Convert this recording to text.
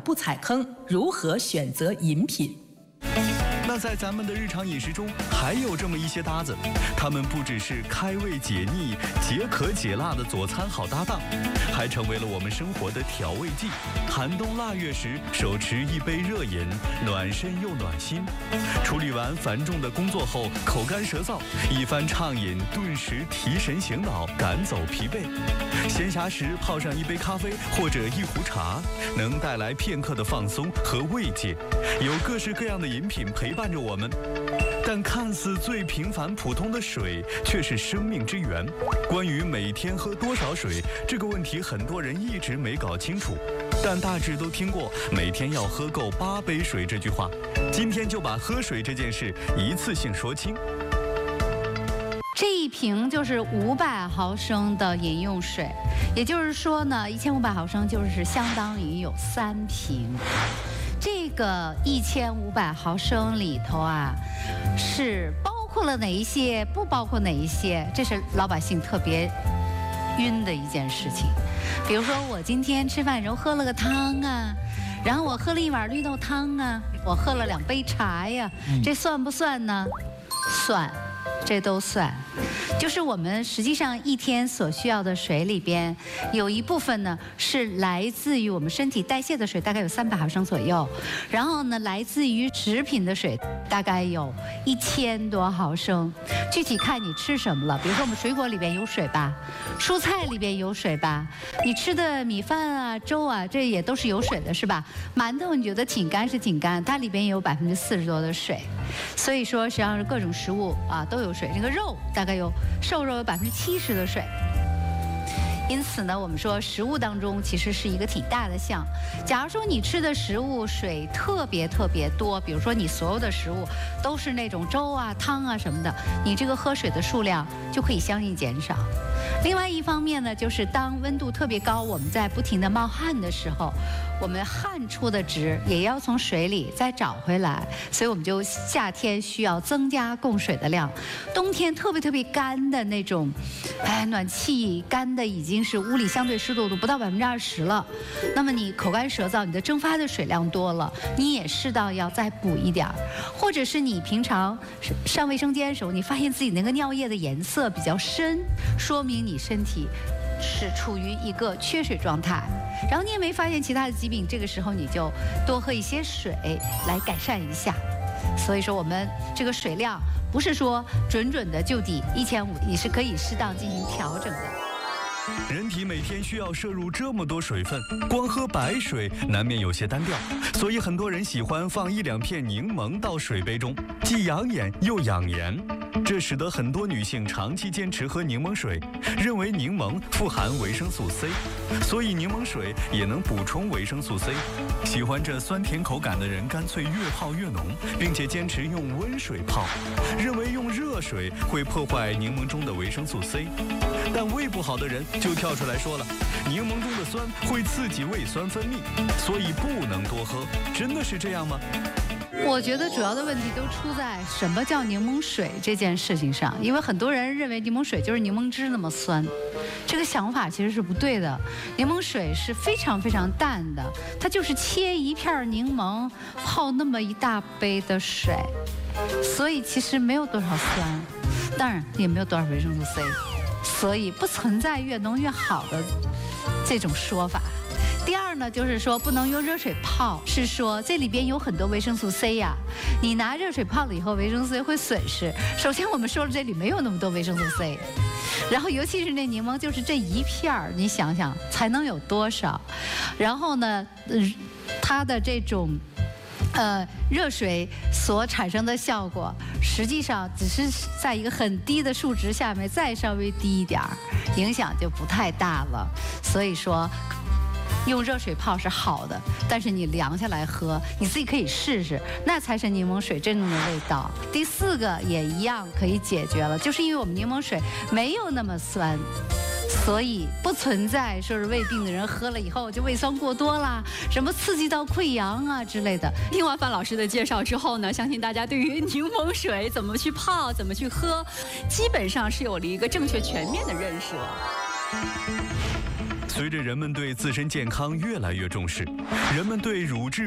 不踩坑，如何选择饮品？ 那在咱们的日常饮食中，还有这么一些搭子，他们不只是开胃解腻、解渴解辣的佐餐好搭档，还成为了我们生活的调味剂。寒冬腊月时，手持一杯热饮，暖身又暖心。处理完繁重的工作后，口干舌燥，一番畅饮顿时提神醒脑，赶走疲惫。闲暇时泡上一杯咖啡或者一壶茶，能带来片刻的放松和慰藉。有各式各样的饮品陪伴着我们，但看似最平凡普通的水，却是生命之源。关于每天喝多少水这个问题，很多人一直没搞清楚，但大致都听过每天要喝够8杯水这句话。今天就把喝水这件事一次性说清。 这一瓶就是500毫升的饮用水，也就是说呢，1500毫升就是相当于有3瓶。这个1500毫升里头啊，是包括了哪一些，不包括哪一些，这是老百姓特别晕的一件事情。比如说我今天吃饭的时候喝了个汤啊，然后我喝了1碗绿豆汤啊，我喝了2杯茶呀，这算不算呢？算。这都算，就是我们实际上一天所需要的水里边，有一部分呢是来自于我们身体代谢的水，大概有300毫升左右，然后呢来自于食品的水大概有1000多毫升，具体看你吃什么了。比如说我们水果里边有水吧，蔬菜里边有水吧，你吃的米饭啊、粥啊，这也都是有水的，是吧？馒头你觉得挺干是挺干，它里边也有40%多的水，所以说实际上是各种食物啊都有水。这个肉大概有瘦肉有70%的水，因此呢，我们说食物当中其实是一个挺大的项。假如说你吃的食物水特别多，比如说你所有的食物都是那种粥啊、汤啊什么的，你这个喝水的数量就可以相应减少。另外一方面呢，就是当温度特别高，我们在不停地冒汗的时候，我们汗出的值也要从水里再找回来，所以我们就夏天需要增加供水的量。冬天特别干的那种，暖气干的已经是屋里相对湿度都不到20%了，那么你口干舌燥，你的蒸发的水量多了，你也适当要再补一点儿。或者是你平常上卫生间的时候，你发现自己那个尿液的颜色比较深，说明你身体是处于一个缺水状态，然后你也没发现其他的疾病，这个时候你就多喝一些水来改善一下。所以说我们这个水量不是说准的就抵1500，你是可以适当进行调整的。 人体每天需要摄入这么多水分，光喝白水难免有些单调，所以很多人喜欢放1-2片柠檬到水杯中，既养眼又养颜。这使得很多女性长期坚持喝柠檬水，认为柠檬富含维生素 C， 所以柠檬水也能补充维生素 C。喜欢这酸甜口感的人干脆越泡越浓，并且坚持用温水泡，认为用热水会破坏柠檬中的维生素 C。但胃不好的人就跳出来说了，柠檬中的酸会刺激胃酸分泌，所以不能多喝。真的是这样吗？ 我觉得主要的问题都出在什么叫柠檬水这件事情上，因为很多人认为柠檬水就是柠檬汁那么酸，这个想法其实是不对的。柠檬水是非常淡的，它就是切一片柠檬泡那么一大杯的水，所以其实没有多少酸，当然也没有多少维生素 C， 所以不存在越浓越好的这种说法。第二呢，就是说不能用热水泡，是说这里边有很多维生素 C 呀，你拿热水泡了以后，维生素 C 会损失。首先我们说了，这里没有那么多维生素 C， 然后尤其是那柠檬，就是这一片儿，你想想才能有多少？然后呢，它的这种热水所产生的效果，实际上只是在一个很低的数值下面再稍微低一点儿，影响就不太大了。所以说，用热水泡是好的，但是你凉下来喝，你自己可以试试，那才是柠檬水真正的味道。第4个也一样可以解决了，就是因为我们柠檬水没有那么酸，所以不存在说是胃病的人喝了以后就胃酸过多啦，什么刺激到溃疡啊之类的。 听完范老师的介绍之后呢，相信大家对于柠檬水怎么去泡、怎么去喝，基本上是有了一个正确全面的认识了。 随着人们对自身健康越来越重视，人们对乳制